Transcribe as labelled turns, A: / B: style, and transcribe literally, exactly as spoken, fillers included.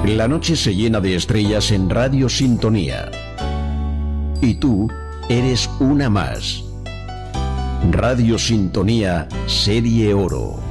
A: La noche se llena de estrellas en Radio Sintonía. Y tú eres una más. Radio Sintonía, Serie Oro.